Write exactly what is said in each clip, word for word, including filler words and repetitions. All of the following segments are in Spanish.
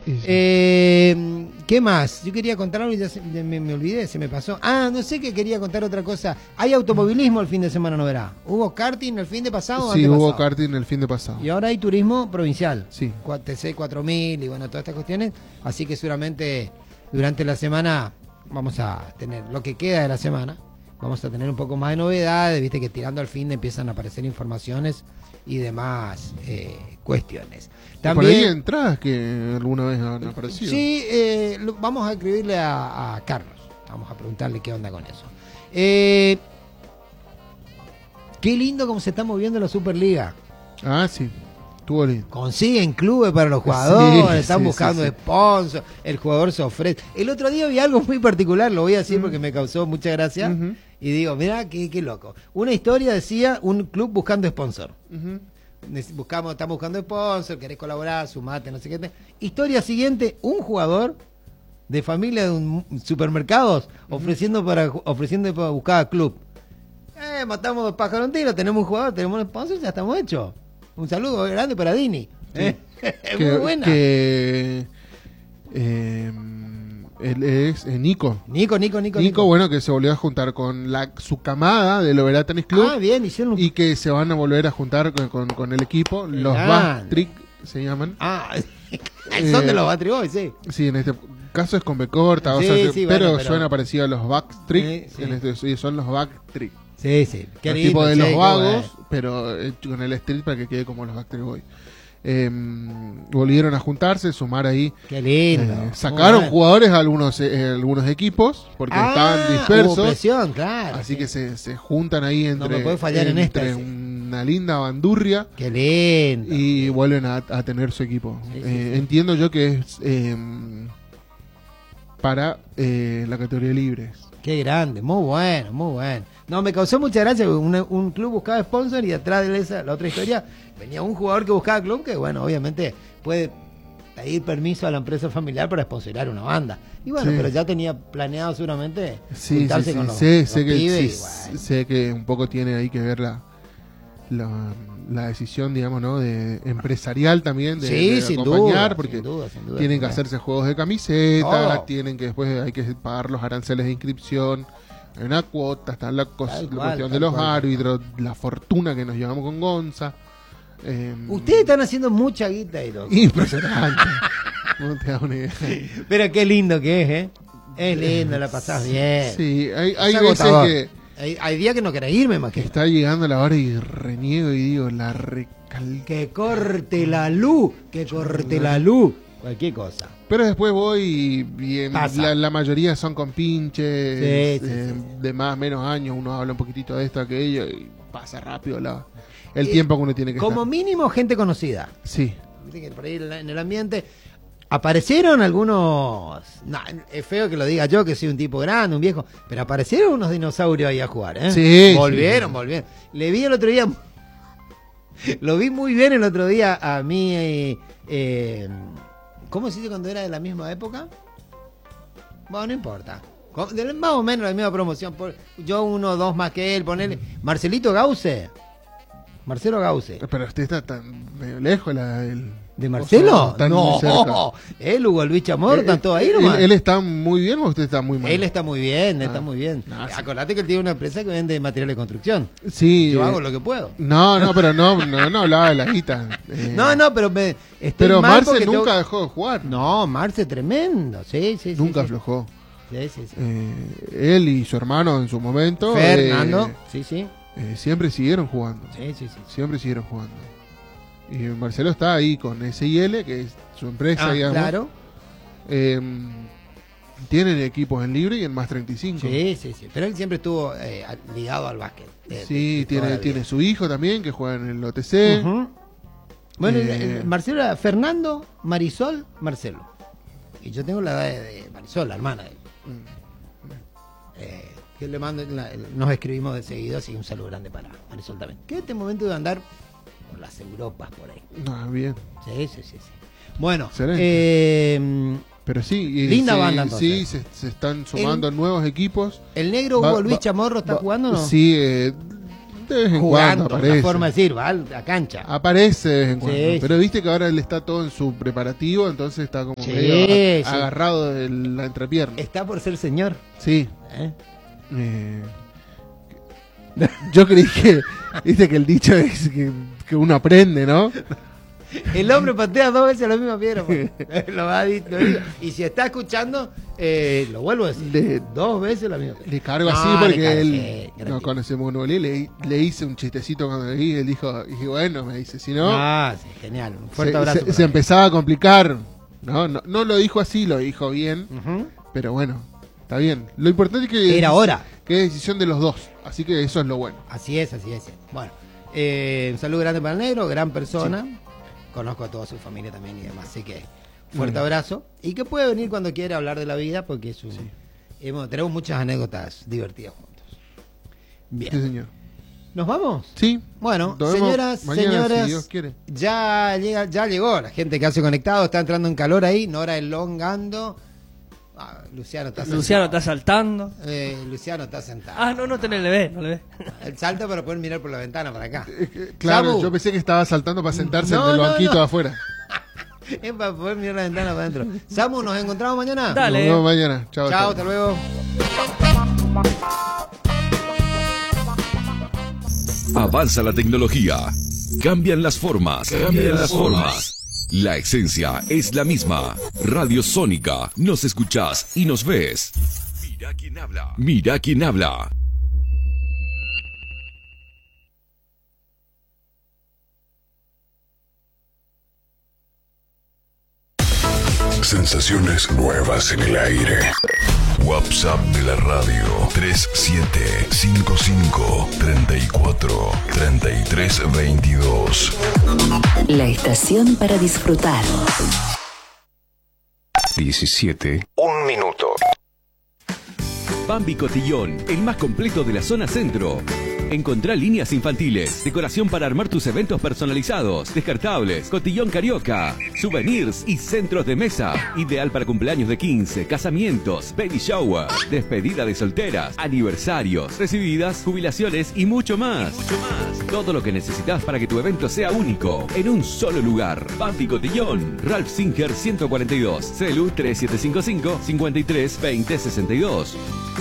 Sí, sí. Eh, ¿Qué más? Yo quería contar algo y ya se, me, me olvidé, se me pasó. Ah, no sé, que quería contar otra cosa. Hay automovilismo el fin de semana, ¿no verá? ¿Hubo karting el fin de pasado o Sí, antepasado? hubo karting el fin de pasado. Y ahora hay turismo provincial. Sí. T C cuatro mil y bueno, todas estas cuestiones. Así que seguramente durante la semana vamos a tener, lo que queda de la semana, vamos a tener un poco más de novedades. Viste que tirando al fin empiezan a aparecer informaciones y demás eh, cuestiones. También, por ahí También, entradas que alguna vez han aparecido. sí, eh, lo- vamos a escribirle a, a Carlos. Vamos a preguntarle qué onda con eso. Eh, qué lindo cómo se está moviendo la Superliga. Ah, sí. Estuvo lindo. Consiguen clubes para los jugadores, Sí, están sí, buscando sí, sí. sponsors, el jugador se ofrece. El otro día vi algo muy particular, lo voy a decir Mm. porque me causó mucha gracia. Ujú. Y digo, mirá, qué, qué loco. Una historia decía un club buscando sponsor. Ujú. Nec- Buscamos, estamos buscando sponsor, querés colaborar, sumate, no sé qué. te- Historia siguiente, un jugador de familia de un supermercados ofreciendo para ofreciendo para buscar a club. Eh, matamos dos pájaros en tiro, tenemos un jugador, tenemos un sponsor, ya estamos hechos. Un saludo grande para Dini. ¿eh? Es que, muy buena. Que, eh, él es eh, Nico. Nico, Nico, Nico. Nico, bueno, que se volvió a juntar con la, su camada del Oberá Tennis Club. Ah, bien, hicieron un... Y que se van a volver a juntar con, con, con el equipo. Los Grande. Bastric se llaman. Ah, son de los Battery Boys, sí. Sí, en este caso es con B corta, o Sí, sea, sí, pero, bueno, pero- suena parecido a los Backstreet. Sí, sí. En este, sí, son los Backstreet. Sí, sí. Qué El lindo, tipo de sí, los qué vagos, bueno. pero eh, con el street para que quede como los Backstreet Boys. Eh, volvieron a juntarse, sumar ahí. Qué lindo. Eh, Muy sacaron bueno. jugadores a algunos, eh, algunos equipos porque Ah, estaban hubo dispersos. presión, claro. Así sí. que se, se juntan ahí entre, me puede fallar en esta, entre sí. una linda bandurria Qué lindo. y vuelven a, a tener su equipo. Sí, sí, Eh, sí. Entiendo yo que es eh, para eh, la categoría libres. Qué grande, muy bueno, muy bueno. No, me causó mucha gracia, porque un, un club buscaba sponsor y atrás de esa, la otra historia, venía un jugador que buscaba club que, bueno, obviamente puede pedir permiso a la empresa familiar para sponsorar una banda. Y bueno, Sí. pero ya tenía planeado seguramente Sí, sí, juntarse sí, con los, sé, los sé que, pibes sí, y bueno. sé que un poco tiene ahí que ver la, la, la decisión, digamos, ¿no? De empresarial también de, Sí, de sin acompañar, duda, porque sin duda, sin duda, tienen sin que duda. hacerse juegos de camiseta, Todo. tienen que después hay que pagar los aranceles de inscripción, hay una cuota, está la, cos- Tal la cual, cuestión tal de los cual. árbitros, la fortuna que nos llevamos con Gonza. Eh, Ustedes están haciendo mucha guita ahí, loco. Impresionante. No te das una idea. Pero qué lindo que es, ¿eh? Es lindo, la pasás bien. Sí, hay, Es hay veces agotador. que Hay, hay días que no querés irme, más que que está llegando la hora y reniego y digo, la recalque. que corte la luz, que corte la luz. Cualquier cosa. Pero después voy y, y en Pasa. la, la mayoría son con pinches, Sí, sí, eh, sí, sí. de más menos años, uno habla un poquitito de esto, aquello, y pasa rápido la, el Eh, tiempo que uno tiene que Como estar. mínimo, gente conocida. Sí, Viste que por ahí en la- en el ambiente aparecieron algunos. No, es feo que lo diga yo, que soy un tipo grande, un viejo, pero aparecieron unos dinosaurios ahí a jugar, ¿eh? Sí, Volvieron, sí. volvieron. Le vi el otro día. Lo vi muy bien el otro día a mí. Eh, eh, ¿Cómo se dice cuando era de la misma época? Bueno, no importa. Co- de- Más o menos la misma promoción. Por- yo uno o dos más que él, ponerle. Marcelito Gause. Marcelo Gause. pero usted está tan medio lejos la, el, ¿De Marcelo? Están No, muy cerca. él, Hugo, el bicho amor, están todos ahí él, nomás. él está muy bien o usted está muy mal? Él está muy bien, está Ah, muy bien. no, sí. Acordate que él tiene una empresa que vende material de construcción. Sí. Yo eh, hago lo que puedo. No, no, pero no, no, no hablaba de la guita. Eh, No, no, pero me estoy Pero mal Marce porque nunca tengo- dejó de jugar. No, Marce tremendo. Sí, sí, sí. Nunca sí. aflojó. Sí, sí, sí. Eh, él y su hermano en su momento Fernando. eh, Sí, sí. eh, siempre siguieron jugando. Sí, sí, sí. Siempre siguieron jugando. Y Marcelo está ahí con S I L, que es su empresa, Ah, digamos. claro. Eh, tienen equipos en libre y en más treinta y cinco. Sí, sí, sí. Pero él siempre estuvo eh, ligado al básquet. de- de- Sí, de toda tiene, la tiene vida. su hijo también, que juega en el O T C. Ujú. Bueno, el- Eh, el Marcelo era Fernando, Marisol, Marcelo. Y yo tengo la edad de, de Marisol, la hermana de él. Eh, que le mando, la- el- nos escribimos de seguido, así que un saludo grande para Marisol también. Que este momento de andar por las Europas por ahí. Ah, bien. Sí, sí, sí, sí. Bueno, Excelente. eh, Pero sí, y Linda sí, banda, entonces. sí, se, se están sumando nuevos equipos. el negro Va- Hugo Luis va- Chamorro está va- jugando, ¿o ¿no? Sí, eh, De vez en jugando, cuando aparece. la forma de decir, va a la cancha. Aparece de vez en cuando. Sí, Pero viste que ahora él está todo en su preparativo, entonces está como Sí, medio sí. a- agarrado de la entrepierna. Está por ser señor. Sí. ¿eh? Eh, yo creí que, viste que el dicho es que, que uno aprende, ¿no? El hombre patea dos veces la misma piedra. pues. lo va a di- lo digo. Y si está escuchando, eh, lo vuelvo a decir. Le- dos veces la misma piedra. Le cargo No, así le porque cargo, él sí, no gratis. conoce Monolí. Le, le hice un chistecito cuando le vi. Él dijo, y dije, bueno, me dice, si no, Ah, sí, genial. Un fuerte se, abrazo. se- para se él. empezaba a complicar. No, no, no lo dijo así, lo dijo bien. Ujú. Pero bueno, está bien. Lo importante es que Era hora. que es decisión de los dos. Así que eso es lo bueno. Así es, así es. Bueno, eh, un saludo grande para el negro, gran persona. Conozco a toda su familia también y demás. Así que fuerte Bueno. abrazo. Y que puede venir cuando quiera hablar de la vida porque es un, Sí. hemos- tenemos muchas anécdotas divertidas juntos. Bien. Sí, señor. ¿Nos vamos? Sí. Bueno, Nos vemos señoras, mañana, señores, si Dios quiere. ya llega, ya llegó la gente que hace conectado, está entrando en calor ahí, Nora elongando. Ah, Luciano está Luciano sentado. está saltando. Eh, Luciano está sentado. Ah, no, no te le ve, no le ve. Él salta para poder mirar por la ventana para acá. Eh, eh, Claro, Samu. yo pensé que estaba saltando para sentarse No, en el no, banquito no. de afuera. Es para poder mirar la ventana para adentro. Samu, ¿nos encontramos mañana? Dale. Nos vemos mañana. Chao. Chao, chao. hasta luego. Avanza la tecnología. Cambian las formas. Cambian las formas. La esencia es la misma. Radio Sónica. Nos escuchás y nos ves. Mira quién habla. Mira quién habla. Sensaciones nuevas en el aire. WhatsApp de la radio tres siete cinco cinco, tres cuatro, tres tres dos dos. La estación para disfrutar. diecisiete. Un minuto. Bambi Cotillón, el más completo de la zona centro. Encontrá líneas infantiles, decoración para armar tus eventos personalizados, descartables, cotillón carioca, souvenirs y centros de mesa. Ideal para cumpleaños de quince, casamientos, baby shower, despedida de solteras, aniversarios, recibidas, jubilaciones y mucho más. Todo lo que necesitas para que tu evento sea único, en un solo lugar. Bambi Cotillón, Ralph Singer ciento cuarenta y dos, Celu tres siete cinco cinco, cinco tres dos cero seis dos.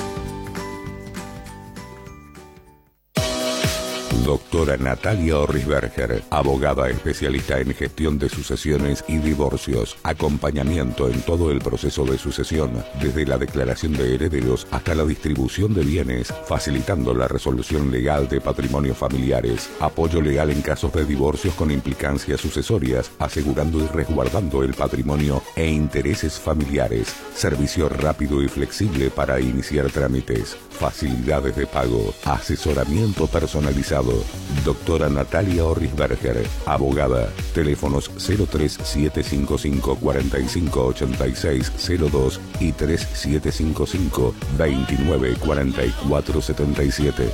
Doctora Natalia Orrisberger, abogada especialista en gestión de sucesiones y divorcios, acompañamiento en todo el proceso de sucesión, desde la declaración de herederos hasta la distribución de bienes, facilitando la resolución legal de patrimonios familiares, apoyo legal en casos de divorcios con implicancias sucesorias, asegurando y resguardando el patrimonio e intereses familiares, servicio rápido y flexible para iniciar trámites, facilidades de pago, asesoramiento personalizado. Doctora Natalia Orrisberger, abogada. Teléfonos cero tres siete cinco cinco, cuatro cinco ocho seis cero dos y tres siete cinco cinco, veintinueve cuarenta y cuatro setenta y siete.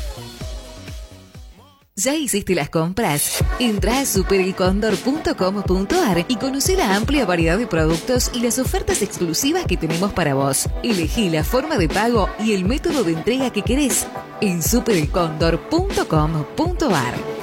¿Ya hiciste las compras? Entrá a super el cóndor punto com punto ar y conoce la amplia variedad de productos y las ofertas exclusivas que tenemos para vos. Elegí la forma de pago y el método de entrega que querés en super el cóndor punto com punto ar.